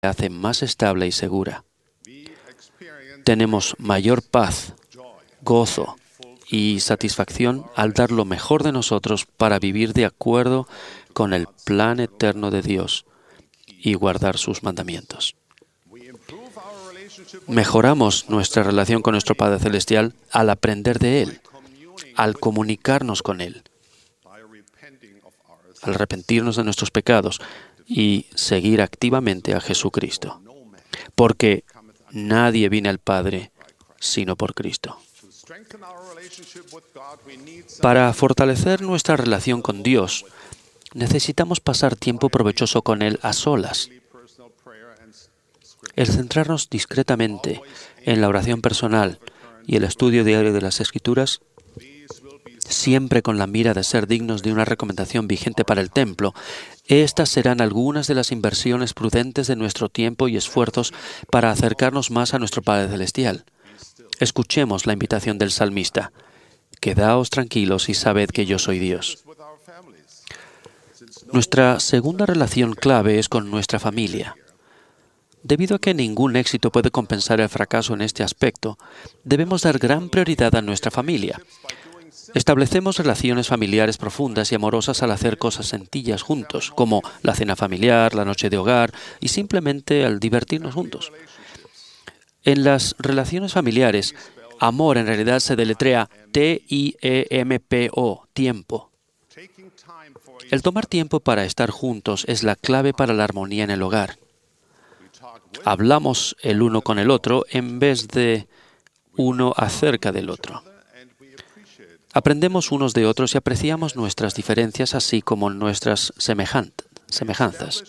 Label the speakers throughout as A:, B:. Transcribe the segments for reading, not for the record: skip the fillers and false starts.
A: hace más estable y segura. Tenemos mayor paz, gozo y satisfacción al dar lo mejor de nosotros para vivir de acuerdo con el plan eterno de Dios y guardar sus mandamientos. Mejoramos nuestra relación con nuestro Padre Celestial al aprender de Él, al comunicarnos con Él, al arrepentirnos de nuestros pecados y seguir activamente a Jesucristo. Porque nadie viene al Padre sino por Cristo. Para fortalecer nuestra relación con Dios, necesitamos pasar tiempo provechoso con Él a solas. El centrarnos discretamente en la oración personal y el estudio diario de las Escrituras, siempre con la mira de ser dignos de una recomendación vigente para el templo, estas serán algunas de las inversiones prudentes de nuestro tiempo y esfuerzos para acercarnos más a nuestro Padre Celestial. Escuchemos la invitación del salmista: «Quedaos tranquilos y sabed que yo soy Dios». Nuestra segunda relación clave es con nuestra familia. Debido a que ningún éxito puede compensar el fracaso en este aspecto, debemos dar gran prioridad a nuestra familia. Establecemos relaciones familiares profundas y amorosas al hacer cosas sencillas juntos, como la cena familiar, la noche de hogar y simplemente al divertirnos juntos. En las relaciones familiares, amor en realidad se deletrea T-I-E-M-P-O, tiempo. El tomar tiempo para estar juntos es la clave para la armonía en el hogar. Hablamos el uno con el otro en vez de uno acerca del otro. Aprendemos unos de otros y apreciamos nuestras diferencias así como nuestras semejanzas.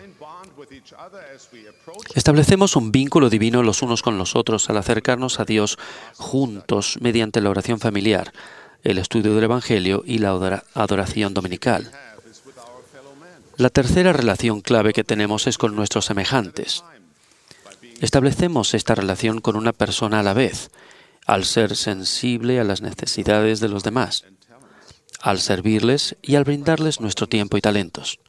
A: Establecemos un vínculo divino los unos con los otros al acercarnos a Dios juntos mediante la oración familiar, el estudio del Evangelio y la adoración dominical. La tercera relación clave que tenemos es con nuestros semejantes. Establecemos esta relación con una persona a la vez, al ser sensible a las necesidades de los demás, al servirles y al brindarles nuestro tiempo y talentos.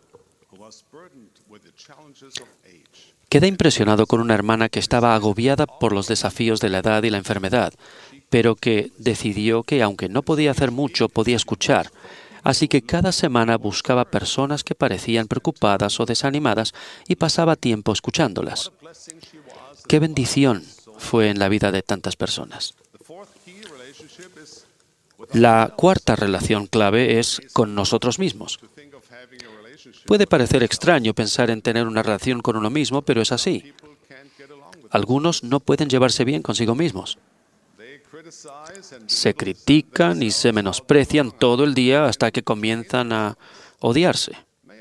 A: Quedé impresionado con una hermana que estaba agobiada por los desafíos de la edad y la enfermedad, pero que decidió que, aunque no podía hacer mucho, podía escuchar. Así que cada semana buscaba personas que parecían preocupadas o desanimadas y pasaba tiempo escuchándolas. ¡Qué bendición fue en la vida de tantas personas! La cuarta relación clave es con nosotros mismos. Puede parecer extraño pensar en tener una relación con uno mismo, pero es así. Algunos no pueden llevarse bien consigo mismos. Se critican y se menosprecian todo el día hasta que comienzan a odiarse.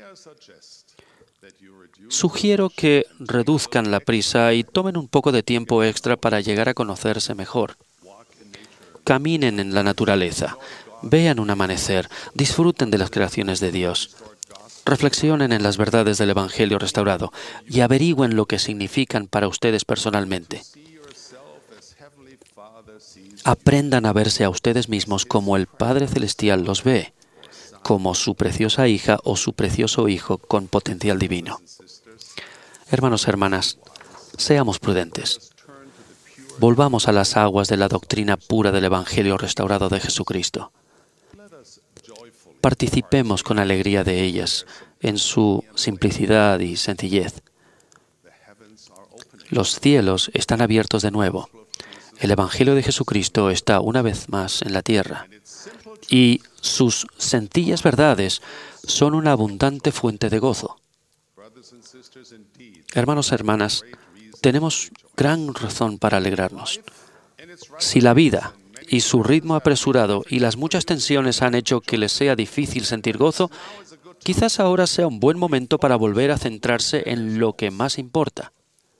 A: Sugiero que reduzcan la prisa y tomen un poco de tiempo extra para llegar a conocerse mejor. Caminen en la naturaleza, vean un amanecer, disfruten de las creaciones de Dios. Reflexionen en las verdades del Evangelio restaurado y averigüen lo que significan para ustedes personalmente. Aprendan a verse a ustedes mismos como el Padre Celestial los ve, como su preciosa hija o su precioso hijo con potencial divino. Hermanos y hermanas, seamos prudentes. Volvamos a las aguas de la doctrina pura del Evangelio restaurado de Jesucristo. Participemos con alegría de ellas en su simplicidad y sencillez. Los cielos están abiertos de nuevo. El Evangelio de Jesucristo está una vez más en la tierra. Y sus sencillas verdades son una abundante fuente de gozo. Hermanos y hermanas, tenemos gran razón para alegrarnos. Si la vida y su ritmo apresurado y las muchas tensiones han hecho que les sea difícil sentir gozo, quizás ahora sea un buen momento para volver a centrarse en lo que más importa.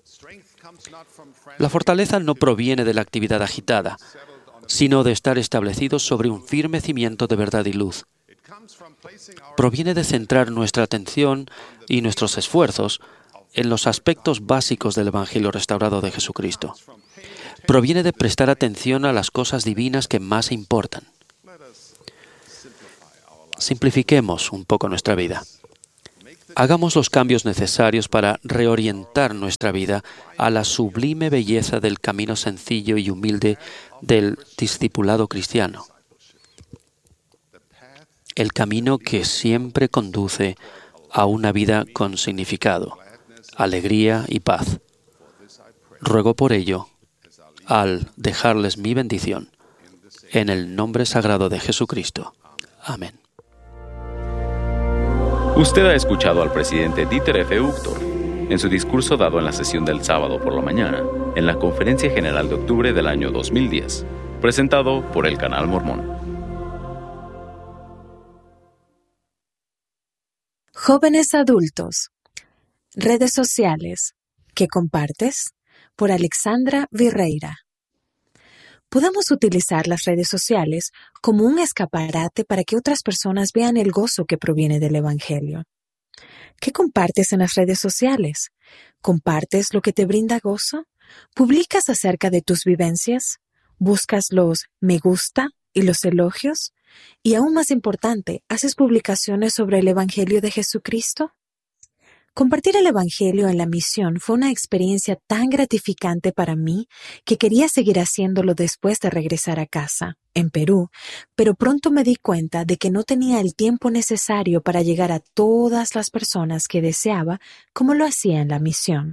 A: La fortaleza no proviene de la actividad agitada, sino de estar establecidos sobre un firme cimiento de verdad y luz. Proviene de centrar nuestra atención y nuestros esfuerzos en los aspectos básicos del Evangelio restaurado de Jesucristo. Proviene de prestar atención a las cosas divinas que más importan. Simplifiquemos un poco nuestra vida. Hagamos los cambios necesarios para reorientar nuestra vida a la sublime belleza del camino sencillo y humilde del discipulado cristiano. El camino que siempre conduce a una vida con significado, alegría y paz. Ruego por ello, al dejarles mi bendición, en el nombre sagrado de Jesucristo. Amén.
B: Usted ha escuchado al presidente Dieter F. Uchtdorf en su discurso dado en la sesión del sábado por la mañana, en la Conferencia General de octubre del año 2010, presentado por el Canal Mormón.
C: Jóvenes adultos. Redes sociales. ¿Qué compartes? Por Alexandra Virreira. Podemos utilizar las redes sociales como un escaparate para que otras personas vean el gozo que proviene del Evangelio. ¿Qué compartes en las redes sociales? ¿Compartes lo que te brinda gozo? ¿Publicas acerca de tus vivencias? ¿Buscas los me gusta y los elogios? Y aún más importante, ¿haces publicaciones sobre el Evangelio de Jesucristo? Compartir el Evangelio en la misión fue una experiencia tan gratificante para mí que quería seguir haciéndolo después de regresar a casa, en Perú, pero pronto me di cuenta de que no tenía el tiempo necesario para llegar a todas las personas que deseaba como lo hacía en la misión.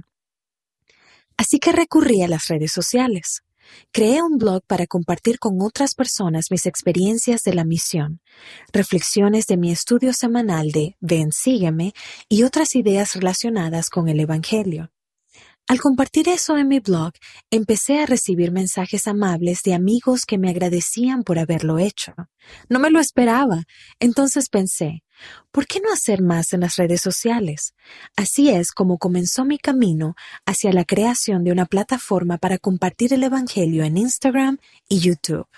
C: Así que recurrí a las redes sociales. Creé un blog para compartir con otras personas mis experiencias de la misión, reflexiones de mi estudio semanal de Ven, sígueme y otras ideas relacionadas con el Evangelio. Al compartir eso en mi blog, empecé a recibir mensajes amables de amigos que me agradecían por haberlo hecho. No me lo esperaba, entonces pensé, ¿por qué no hacer más en las redes sociales? Así es como comenzó mi camino hacia la creación de una plataforma para compartir el Evangelio en Instagram y YouTube.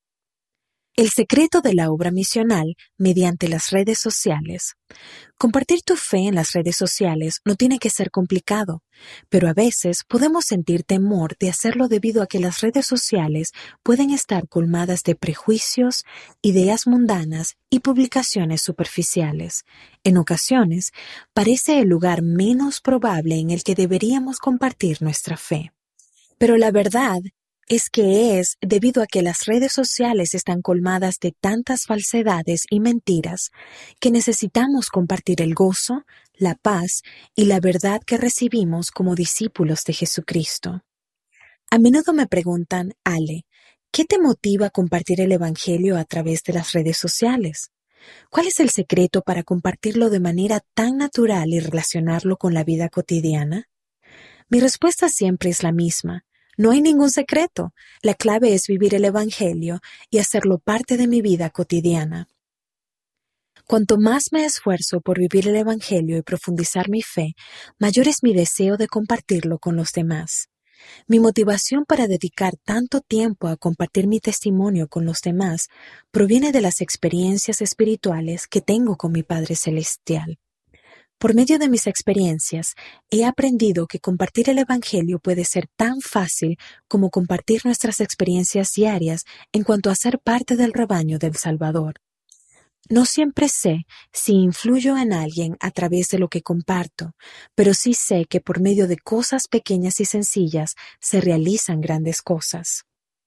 C: El secreto de la obra misional mediante las redes sociales. Compartir tu fe en las redes sociales no tiene que ser complicado, pero a veces podemos sentir temor de hacerlo debido a que las redes sociales pueden estar colmadas de prejuicios, ideas mundanas y publicaciones superficiales. En ocasiones, parece el lugar menos probable en el que deberíamos compartir nuestra fe. Pero la verdad es que es debido a que las redes sociales están colmadas de tantas falsedades y mentiras que necesitamos compartir el gozo, la paz y la verdad que recibimos como discípulos de Jesucristo. A menudo me preguntan, Ale, ¿qué te motiva a compartir el Evangelio a través de las redes sociales? ¿Cuál es el secreto para compartirlo de manera tan natural y relacionarlo con la vida cotidiana? Mi respuesta siempre es la misma. No hay ningún secreto. La clave es vivir el Evangelio y hacerlo parte de mi vida cotidiana. Cuanto más me esfuerzo por vivir el Evangelio y profundizar mi fe, mayor es mi deseo de compartirlo con los demás. Mi motivación para dedicar tanto tiempo a compartir mi testimonio con los demás proviene de las experiencias espirituales que tengo con mi Padre Celestial. Por medio de mis experiencias, he aprendido que compartir el Evangelio puede ser tan fácil como compartir nuestras experiencias diarias en cuanto a ser parte del rebaño del Salvador. No siempre sé si influyo en alguien a través de lo que comparto, pero sí sé que por medio de cosas pequeñas y sencillas se realizan grandes cosas.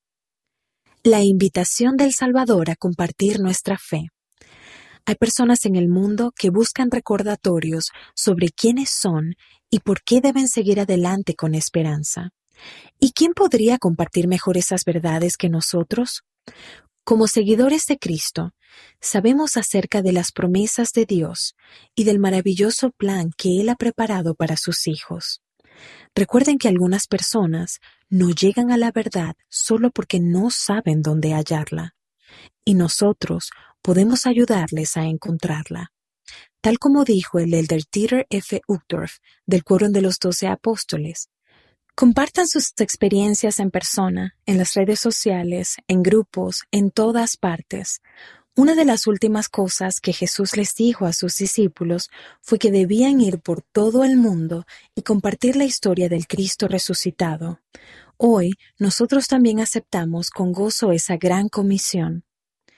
C: La invitación del Salvador a compartir nuestra fe. Hay personas en el mundo que buscan recordatorios sobre quiénes son y por qué deben seguir adelante con esperanza. ¿Y quién podría compartir mejor esas verdades que nosotros? Como seguidores de Cristo, sabemos acerca de las promesas de Dios y del maravilloso plan que Él ha preparado para sus hijos. Recuerden que algunas personas no llegan a la verdad solo porque no saben dónde hallarla. Y nosotros podemos ayudarles a encontrarla. Tal como dijo el elder Dieter F. Uchtdorf del Quórum de los 12 Apóstoles, compartan sus experiencias en persona, en las redes sociales, en grupos, en todas partes. Una de las últimas cosas que Jesús les dijo a sus discípulos fue que debían ir por todo el mundo y compartir la historia del Cristo resucitado. Hoy, nosotros también aceptamos con gozo esa gran comisión.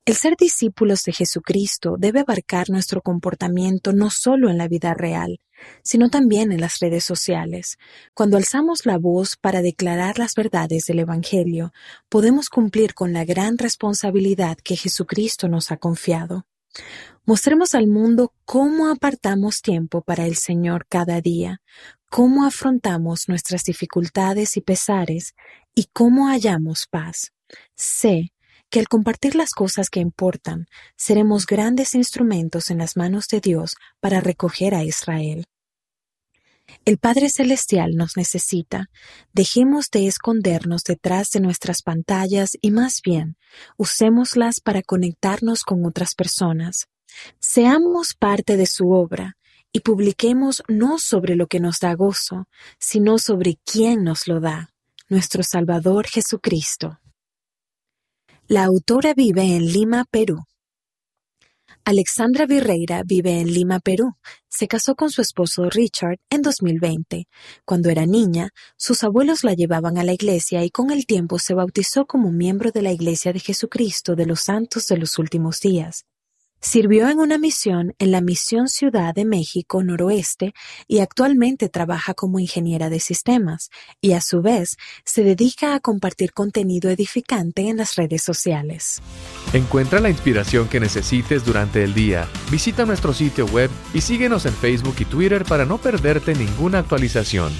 C: El ser discípulos de Jesucristo debe abarcar nuestro comportamiento no solo en la vida real, sino también en las redes sociales. Cuando alzamos la voz para declarar las verdades del Evangelio, podemos cumplir con la gran responsabilidad que Jesucristo nos ha confiado. Mostremos al mundo cómo apartamos tiempo para el Señor cada día, cómo afrontamos nuestras dificultades y pesares y cómo hallamos paz. Sé que al compartir las cosas que importan, seremos grandes instrumentos en las manos de Dios para recoger a Israel. El Padre Celestial nos necesita. Dejemos de escondernos detrás de nuestras pantallas y más bien, usémoslas para conectarnos con otras personas. Seamos parte de su obra y publiquemos no sobre lo que nos da gozo, sino sobre quién nos lo da, nuestro Salvador Jesucristo. La autora vive en Lima, Perú. Alexandra Virreira vive en Lima, Perú. Se casó con su esposo Richard en 2020. Cuando era niña, sus abuelos la llevaban a la iglesia y con el tiempo se bautizó como miembro de la Iglesia de Jesucristo de los Santos de los Últimos Días. Sirvió en una misión en la Misión Ciudad de México Noroeste y actualmente trabaja como ingeniera de sistemas y a su vez se dedica a compartir contenido edificante en las redes sociales.
D: Encuentra la inspiración que necesites durante el día. Visita nuestro sitio web y síguenos en Facebook y Twitter para no perderte ninguna actualización.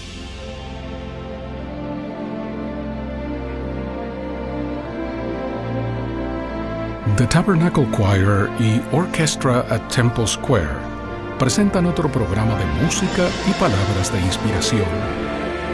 E: The Tabernacle Choir y Orchestra at Temple Square presentan otro programa de música y palabras de inspiración.